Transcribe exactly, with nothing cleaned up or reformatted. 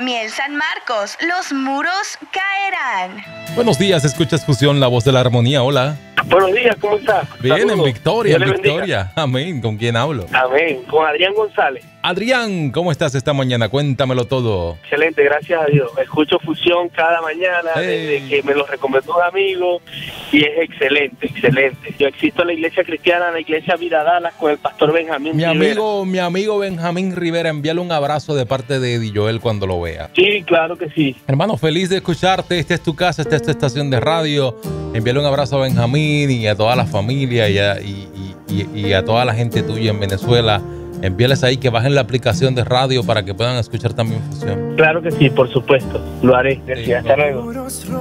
Miel San Marcos, los muros caerán. Buenos días, escuchas Fusión, la voz de la armonía. Hola. Buenos días, ¿cómo estás? Bien, Saludos. en Victoria, en Dios le Victoria. bendiga. Amén. ¿Con quién hablo? Amén. Con Adrián González. Adrián, ¿cómo estás esta mañana? Cuéntamelo todo. Excelente, gracias a Dios. Escucho Fusión cada mañana Hey. desde que me lo recomendó un amigo y es excelente, excelente. Yo existo en la iglesia cristiana, en la iglesia Vida Dallas, con el pastor Benjamín Mi Rivera. amigo, mi amigo Benjamín Rivera, envíale un abrazo de parte de Eddie Joel cuando lo vea. Sí, claro que sí. Hermano, feliz de escucharte. Esta es tu casa, esta es tu estación de radio. Envíale un abrazo a Benjamín y a toda la familia y a, y, y, y, y a toda la gente tuya en Venezuela. Envíales ahí que bajen la aplicación de radio para que puedan escuchar también Fusión. Claro que sí, por supuesto. Lo haré. Sí, Hasta luego.